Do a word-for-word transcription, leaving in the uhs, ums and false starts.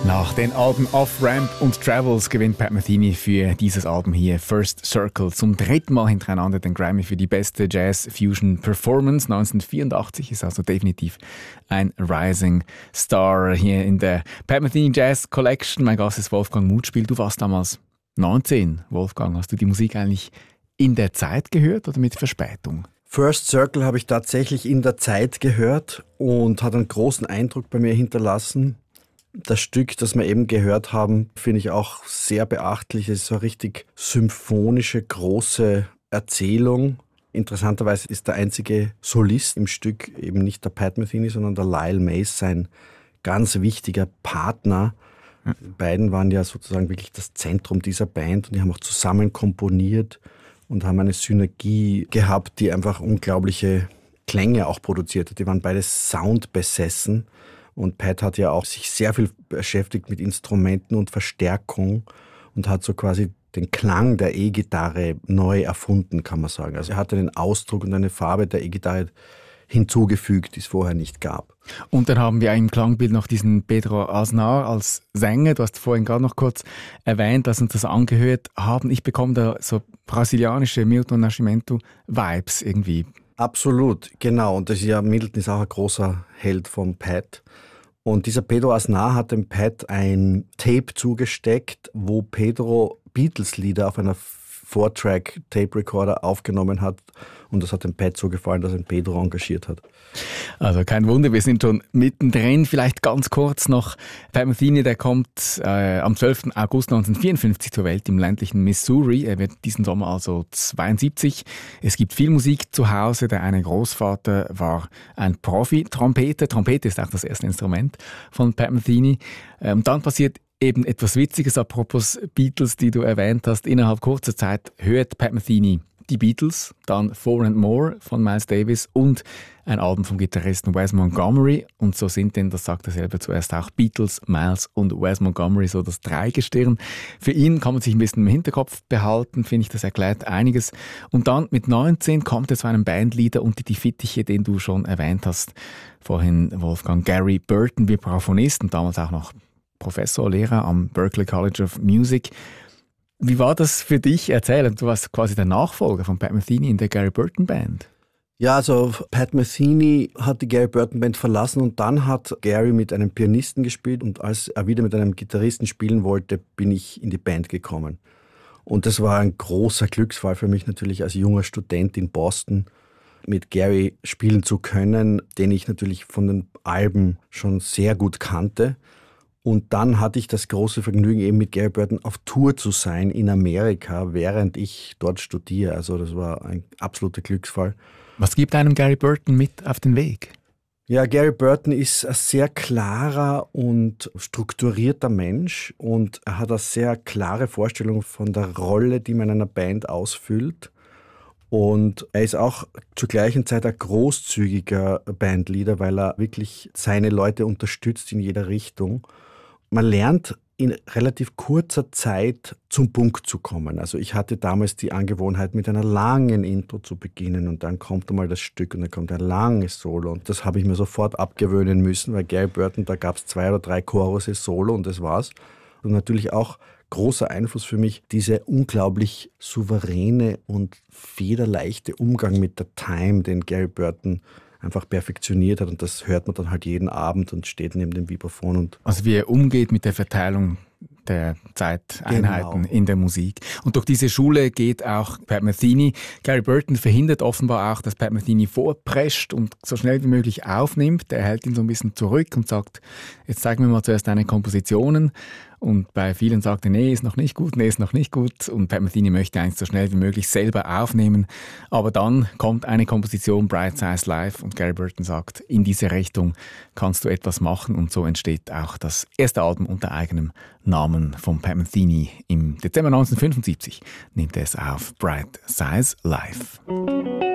Nach den Alben Off Ramp und Travels gewinnt Pat Metheny für dieses Album hier First Circle zum dritten Mal hintereinander den Grammy für die beste Jazz-Fusion-Performance. neunzehnhundertvierundachtzig ist also definitiv ein Rising Star hier in der Pat Metheny Jazz Collection. Mein Gast ist Wolfgang Mutspiel. Du warst damals neunzehn. Wolfgang, hast du die Musik eigentlich in der Zeit gehört oder mit Verspätung? First Circle habe ich tatsächlich in der Zeit gehört und hat einen großen Eindruck bei mir hinterlassen. Das Stück, das wir eben gehört haben, finde ich auch sehr beachtlich. Es ist so eine richtig symphonische, große Erzählung. Interessanterweise ist der einzige Solist im Stück eben nicht der Pat Metheny, sondern der Lyle Mays, sein ganz wichtiger Partner. Die beiden waren ja sozusagen wirklich das Zentrum dieser Band und die haben auch zusammen komponiert und haben eine Synergie gehabt, die einfach unglaubliche Klänge auch produziert hat. Die waren beide soundbesessen. Und Pat hat ja auch sich sehr viel beschäftigt mit Instrumenten und Verstärkung und hat so quasi den Klang der E-Gitarre neu erfunden, kann man sagen. Also er hat einen Ausdruck und eine Farbe der E-Gitarre hinzugefügt, die es vorher nicht gab. Und dann haben wir im Klangbild noch diesen Pedro Aznar als Sänger. Du hast vorhin gerade noch kurz erwähnt, dass uns das angehört haben. Ich bekomme da so brasilianische Milton Nascimento-Vibes irgendwie. Absolut, genau. Und das ist ja, Milton ist auch ein großer Held von Pat. Und dieser Pedro Aznar hat dem Pat ein Tape zugesteckt, wo Pedro Beatles-Lieder auf einer Four-Track-Tape-Recorder aufgenommen hat. Und das hat dem Pat so gefallen, dass er Pedro engagiert hat. Also kein Wunder, wir sind schon mittendrin. Vielleicht ganz kurz noch, Pat Metheny, der kommt äh, am zwölften August neunzehnhundertvierundfünfzig zur Welt im ländlichen Missouri. Er wird diesen Sommer also zweiundsiebzig. Es gibt viel Musik zu Hause. Der eine Großvater war ein Profi-Trompeter. Trompete ist auch das erste Instrument von Pat Metheny. Ähm, dann passiert eben etwas Witziges, apropos Beatles, die du erwähnt hast. Innerhalb kurzer Zeit hört Pat Metheny die Beatles, dann Four and More von Miles Davis und ein Album vom Gitarristen Wes Montgomery. Und so sind denn, das sagt er selber zuerst auch, Beatles, Miles und Wes Montgomery so das Dreigestirn. Für ihn kann man sich ein bisschen im Hinterkopf behalten, finde ich, das erklärt einiges. Und dann mit neunzehn kommt er zu einem Bandleader unter die Fittiche, den du schon erwähnt hast. Vorhin Wolfgang Gary Burton, Vibraphonist und damals auch noch Professor, Lehrer am Berklee College of Music. Wie war das für dich? Erzähl, du warst quasi der Nachfolger von Pat Metheny in der Gary Burton Band. Ja, also Pat Metheny hat die Gary Burton Band verlassen und dann hat Gary mit einem Pianisten gespielt und als er wieder mit einem Gitarristen spielen wollte, bin ich in die Band gekommen. Und das war ein großer Glücksfall für mich natürlich als junger Student in Boston, mit Gary spielen zu können, den ich natürlich von den Alben schon sehr gut kannte. Und dann hatte ich das große Vergnügen, eben mit Gary Burton auf Tour zu sein in Amerika, während ich dort studiere. Also das war ein absoluter Glücksfall. Was gibt einem Gary Burton mit auf den Weg? Ja, Gary Burton ist ein sehr klarer und strukturierter Mensch und er hat eine sehr klare Vorstellung von der Rolle, die man in einer Band ausfüllt. Und er ist auch zur gleichen Zeit ein großzügiger Bandleader, weil er wirklich seine Leute unterstützt in jeder Richtung. Man lernt in relativ kurzer Zeit zum Punkt zu kommen. Also ich hatte damals die Angewohnheit, mit einer langen Intro zu beginnen und dann kommt einmal das Stück und dann kommt ein langes Solo. Und das habe ich mir sofort abgewöhnen müssen, weil Gary Burton, da gab es zwei oder drei Chorusse Solo und das war's. Und natürlich auch großer Einfluss für mich, dieser unglaublich souveräne und federleichte Umgang mit der Time, den Gary Burton einfach perfektioniert hat und das hört man dann halt jeden Abend und steht neben dem Vibraphon. Und also wie er umgeht mit der Verteilung der Zeiteinheiten genau. in der Musik. Und durch diese Schule geht auch Pat Metheny. Gary Burton verhindert offenbar auch, dass Pat Metheny vorprescht und so schnell wie möglich aufnimmt. Er hält ihn so ein bisschen zurück und sagt, jetzt zeig mir mal zuerst deine Kompositionen. Und bei vielen sagt er, nee, ist noch nicht gut, nee, ist noch nicht gut. Und Pat Metheny möchte eigentlich so schnell wie möglich selber aufnehmen. Aber dann kommt eine Komposition, Bright Size Live, und Gary Burton sagt, in diese Richtung kannst du etwas machen. Und so entsteht auch das erste Album unter eigenem Namen von Pat Metheny. Im Dezember neunzehnhundertfünfundsiebzig nimmt er es auf, Bright Size Live.